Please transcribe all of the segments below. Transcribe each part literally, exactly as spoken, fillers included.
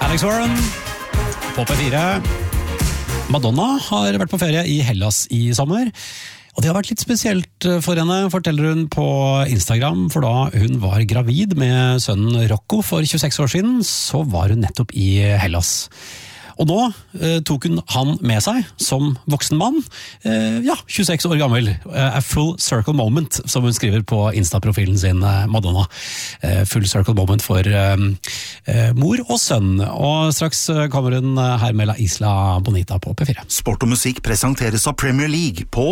Alex Warren på P fire. Madonna har vært på ferie i Hellas i sommer. Og det har vært litt spesielt for henne, forteller hun på Instagram, for da hun var gravid med sønnen Rocco for tjueseks år siden, så var hun nettopp i Hellas. Og nå eh, tok hun han med seg som voksen mann, eh, ja, tjueseks år gammel. A full circle moment, som hun skriver på Insta-profilen sin, eh, Madonna. Eh, full circle moment for eh, eh, mor og sønn. Og straks kommer hun her med La Isla Bonita på P fire. Sport og musikk presenteres av Premier League på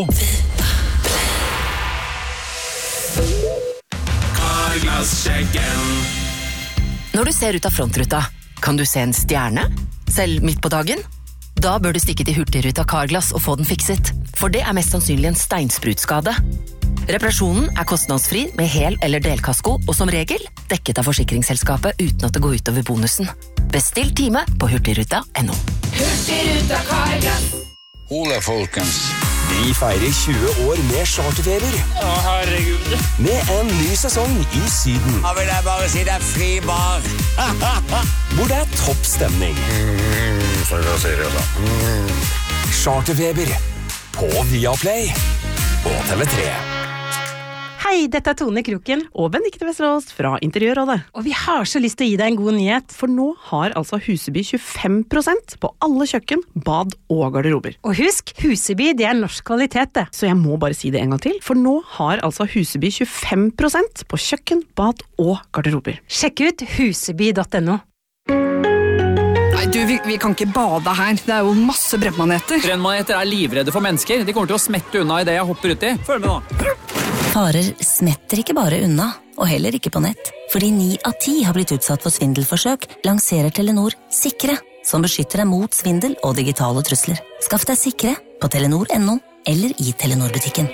Carglass-sjekken. Når du ser ut av frontruta, kan du se en stjerne? Selv midt på dagen? Da bør du stikke til Hurtigruta Carglass og få den fikset, for det er mest sannsynlig en steinsprutskade. Reparasjonen er kostnadsfri med hel- eller delkasko, og som regel dekket av forsikringsselskapet uten at det går ut over bonusen. Bestill time på hurtigruta punktum no. Hurtigruta Carglass. Hola, folkens. Vi feirer tjue år med charterfeber. Å, herregud. Med en ny sesong i Syden. Da vil jeg bare si det er fri bar. Hvor det er topp stemning. mm, Så jeg sier det da Mm. Charterfeber på Viaplay og T V tre. Hei, dette er Tone Kroken og Benedikte Vesterås fra Interiørrådet. Og vi har så lyst til å gi deg en god nyhet, for nå har altså Huseby tjuefem prosent på alle kjøkken, bad og garderober. Og husk, Huseby det er norsk kvalitet det, så jeg må bare si det en gang til, for nå har altså Huseby tjuefem prosent på kjøkken, bad og garderober. Sjekk ut huseby punktum no. Nei, du, vi, vi kan ikke bade her. Det er jo masse brennmaneter. Brennmaneter er livredde for mennesker. De kommer til å smette unna i det jeg hopper uti. Følg med nå. Farer smetter ikke bare unna, og heller ikke på nett. Fordi ni av ti har blitt utsatt for svindelforsøk, lanserer Telenor Sikre, som beskytter deg mot svindel og digitale trusler. Skaff deg Sikre på telenor punktum no eller i Telenor-butikken.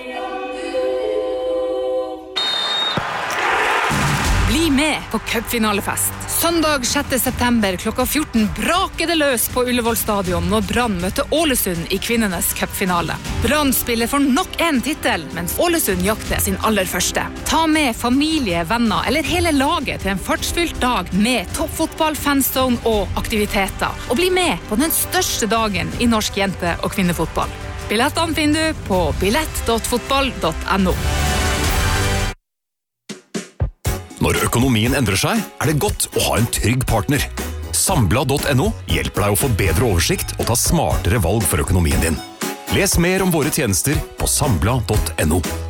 Bli med på cupfinalefest. Søndag sjette september klokka fjorten braker det løs på Ullevål stadion når Brann møter Ålesund i kvinnenes cupfinale. Brann spiller for nok en titel, mens Ålesund jakter sin aller første. Ta med familie, venner eller hele laget til en fartsfylt dag med toppfotball, fanzone og aktiviteter. Og bli med på den største dagen i norsk jente- og kvinnefotball. Billettene finner du på billett punktum fotball punktum no. Når økonomien endrer seg, er det godt å ha en trygg partner. Sambla punktum no hjelper deg å få bedre oversikt og ta smartere valg for økonomien din. Les mer om våre tjenester på Sambla punktum no.